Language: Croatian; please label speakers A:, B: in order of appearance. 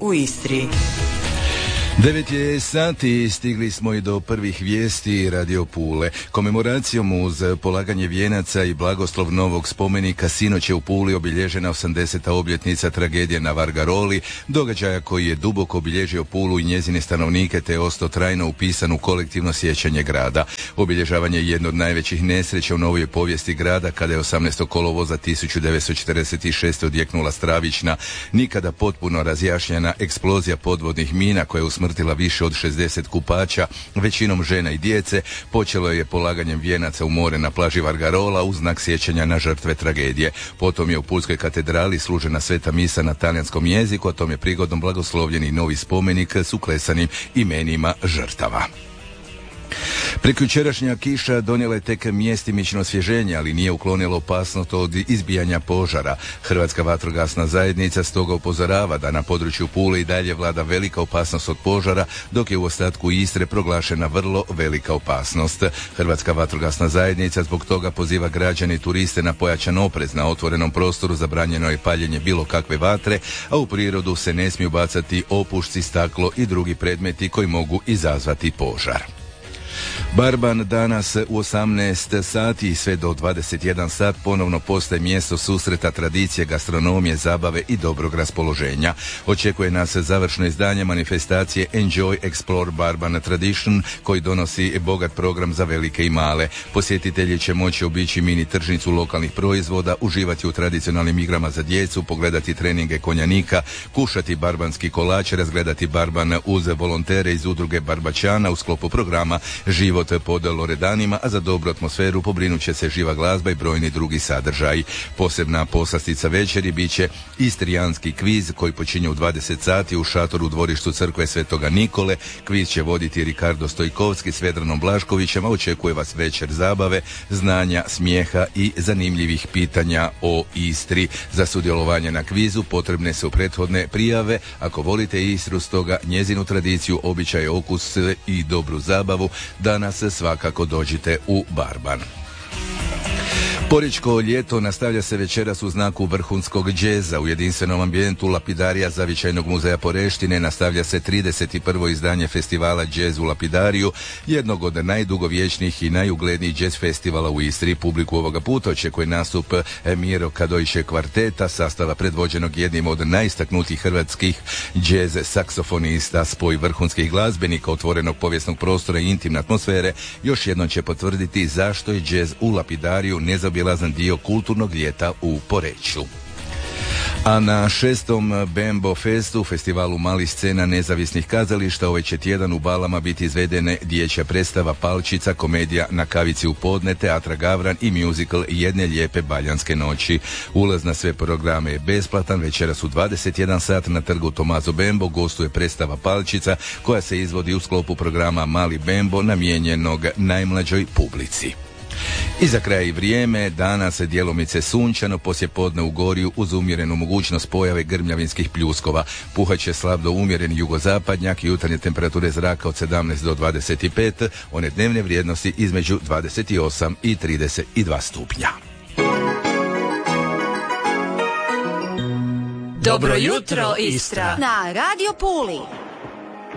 A: u Istri.
B: 9 je sati, stigli smo i do prvih vijesti Radio Pule. Komemoracijom uz polaganje vijenaca i blagoslov novog spomenika sinoć je u Puli obilježena 80. obljetnica tragedije na Vargaroli, događaja koji je duboko obilježio Pulu i njezine stanovnike te je ostao trajno upisan u kolektivno sjećanje grada. Obilježavanje je jedno od najvećih nesreća u novoj povijesti grada kada je 18. kolovoza 1946. odjeknula stravična, nikada potpuno razjašnjena eksplozija podvodnih mina koja je usmrtila više od 60 kupača, većinom žena i djece. Počelo je polaganjem vijenaca u more na plaži Vargarola uz znak sjećanja na žrtve tragedije. Potom je u Pulskoj katedrali služena sveta misa na talijanskom jeziku, a tom je prigodom blagoslovljeni novi spomenik s uklesanim imenima žrtava. Prekjučerašnja kiša donijela je tek mjestimično osvježenje, ali nije uklonila opasnost od izbijanja požara. Hrvatska vatrogasna zajednica stoga upozorava da na području Pule i dalje vlada velika opasnost od požara, dok je u ostatku Istre proglašena vrlo velika opasnost. Hrvatska vatrogasna zajednica zbog toga poziva građane i turiste na pojačan oprez. Na otvorenom prostoru zabranjeno je paljenje bilo kakve vatre, a u prirodu se ne smiju bacati opušci, staklo i drugi predmeti koji mogu izazvati požar. Barban danas u 18 sati i sve do 21 sat ponovno postaje mjesto susreta, tradicije, gastronomije, zabave i dobrog raspoloženja. Očekuje nas završno izdanje manifestacije Enjoy Explore Barban Tradition koji donosi bogat program za velike i male. Posjetitelji će moći obići mini tržnicu lokalnih proizvoda, uživati u tradicionalnim igrama za djecu, pogledati treninge konjanika, kušati barbanski kolač, razgledati barban uz volontere iz udruge Barbačana u sklopu programa Život pod Loredanima, a za dobru atmosferu pobrinut će se živa glazba i brojni drugi sadržaji. Posebna poslastica večeri bit će istrijanski kviz koji počinje u 20 sati u šatoru u dvorištu crkve Svetoga Nikole. Kviz će voditi Ricardo Stojkovski s Vedranom Blaškovićem, a očekuje vas večer zabave, znanja, smijeha i zanimljivih pitanja o Istri. Za sudjelovanje na kvizu potrebne su prethodne prijave. Ako volite Istru, stoga njezinu tradiciju, običaje, okus i dobru zabavu, danas svakako dođite u Barban. Porečko ljeto nastavlja se večeras u znaku vrhunskog džeza. U jedinstvenom ambijentu Lapidarija Zavičajnog muzeja Poreštine nastavlja se 31. izdanje festivala Džez u Lapidariju, jednog od najdugovječnijih i najuglednijih džez festivala u Istri. Publiku ovoga puta očekuje nastup Miro Kadojše kvarteta, sastava predvođenog jednim od najistaknutijih hrvatskih džez saksofonista. Spoj vrhunskih glazbenika, otvorenog povijesnog prostora i intimne atmosfere još jednom će potvrditi zašto je džez u Lapidariju nezaobilazan dio kulturnog ljeta u Poreču. A na 6. Bembo Festu, festivalu malih scena nezavisnih kazališta, ovaj će tjedan u Balama biti izvedene dječja predstava Palčica, komedija Na kavici u podne, teatra Gavran i musical Jedne lijepe baljanske noći. Ulaz na sve programe je besplatan. Večeras u 21 sat na trgu Tomazo Bembo gostuje predstava Palčica koja se izvodi u sklopu programa Mali Bembo namijenjenog najmlađoj publici. I za kraj vrijeme, danas djelomice sunčano, poslijepodne u Gorju uz umjerenu mogućnost pojave grmljavinskih pljuskova. Puhaće slab do umjeren jugozapadnjak i jutarnje temperature zraka od 17 do 25, one dnevne vrijednosti između 28 i 32 stupnja.
A: Dobro jutro, Istra!
C: Na Radio Puli.